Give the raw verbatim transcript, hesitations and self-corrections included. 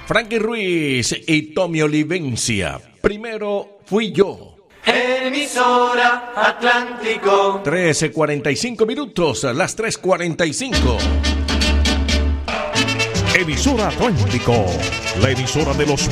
Frankie Ruiz y Tommy Olivencia. Primero fui yo. Emisora Atlántico. trece cuarenta y cinco minutos, las tres cuarenta y cinco. Emisora Atlántico, la emisora de los